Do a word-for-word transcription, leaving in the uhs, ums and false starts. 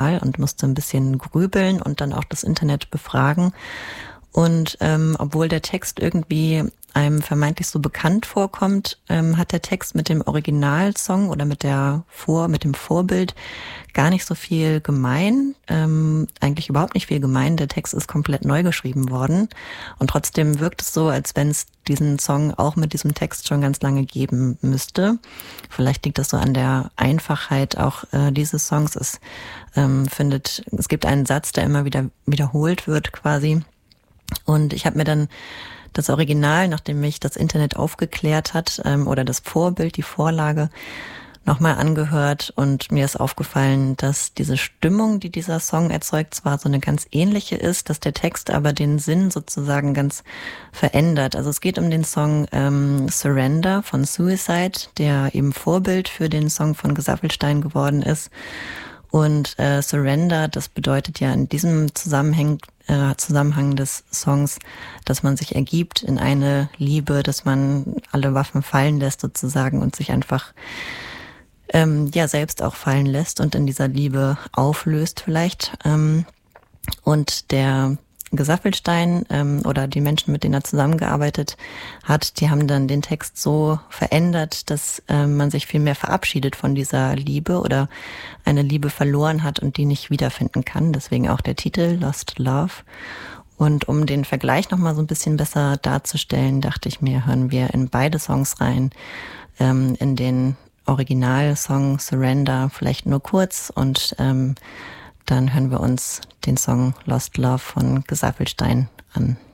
Original und musste ein bisschen grübeln und dann auch das Internet befragen. Und ähm, obwohl der Text irgendwie einem vermeintlich so bekannt vorkommt, ähm, hat der Text mit dem Originalsong oder mit der Vor, mit dem Vorbild gar nicht so viel gemein. Ähm, eigentlich überhaupt nicht viel gemein. Der Text ist komplett neu geschrieben worden. Und trotzdem wirkt es so, als wenn es diesen Song auch mit diesem Text schon ganz lange geben müsste. Vielleicht liegt das so an der Einfachheit auch äh, dieses Songs. Es ähm, findet, es gibt einen Satz, der immer wieder wiederholt wird quasi. Und ich habe mir dann das Original, nachdem mich das Internet aufgeklärt hat, ähm, oder das Vorbild, die Vorlage, nochmal angehört und mir ist aufgefallen, dass diese Stimmung, die dieser Song erzeugt, zwar so eine ganz ähnliche ist, dass der Text aber den Sinn sozusagen ganz verändert. Also es geht um den Song ähm, Surrender von Suicide, der eben Vorbild für den Song von Gesaffelstein geworden ist. Und äh, Surrender, das bedeutet ja in diesem Zusammenhang, äh, Zusammenhang des Songs, dass man sich ergibt in eine Liebe, dass man alle Waffen fallen lässt sozusagen und sich einfach ähm, ja selbst auch fallen lässt und in dieser Liebe auflöst vielleicht. Ähm, und der Gesaffelstein ähm, oder die Menschen, mit denen er zusammengearbeitet hat, die haben dann den Text so verändert, dass ähm, man sich viel mehr verabschiedet von dieser Liebe oder eine Liebe verloren hat und die nicht wiederfinden kann. Deswegen auch der Titel Lost Love. Und um den Vergleich nochmal so ein bisschen besser darzustellen, dachte ich mir, hören wir in beide Songs rein. Ähm, in den Originalsong Surrender vielleicht nur kurz und ähm, dann hören wir uns den Song Lost Love von Gesaffelstein an.